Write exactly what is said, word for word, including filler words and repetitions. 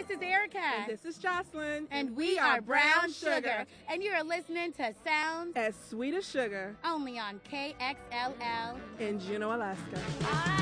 This is Erica. And this is Jocelyn. And we, we are, are Brown Sugar. Sugar. And you are listening to Sounds as Sweet as Sugar. Only on K X L L in Juneau, Alaska. Bye.